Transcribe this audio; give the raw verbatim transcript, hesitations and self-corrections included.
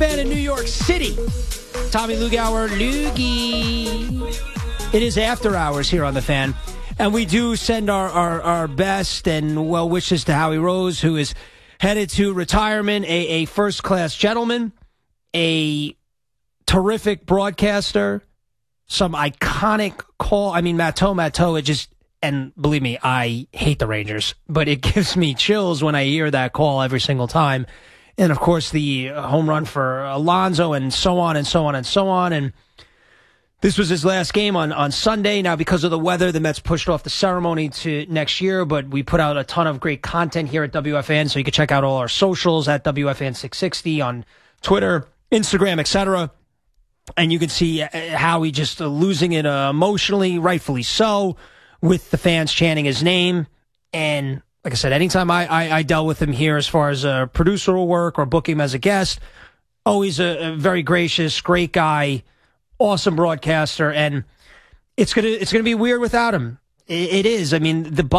Fan in New York City. Tommy Lugauer, Loogie. It is after hours here on The Fan. And we do send our, our, our best and well wishes to Howie Rose, who is headed to retirement, a, a first-class gentleman, a terrific broadcaster, some iconic call. I mean, Matteau, Matteau, it just, and believe me, I hate the Rangers, but it gives me chills when I hear that call every single time. And, of course, the home run for Alonso and so on and so on and so on. And this was his last game on, on Sunday. Now, because of the weather, the Mets pushed off the ceremony to next year, but we put out a ton of great content here at W F N, so you can check out all our socials at W F N six sixty on Twitter, Instagram, et cetera. And you can see how he just uh, losing it uh, emotionally, rightfully so, with the fans chanting his name. And like I said, anytime I, I, I dealt with him here as far as a producer work or book him as a guest, always a, a very gracious, great guy, awesome broadcaster, and it's gonna it's gonna be weird without him. It, it is. I mean, the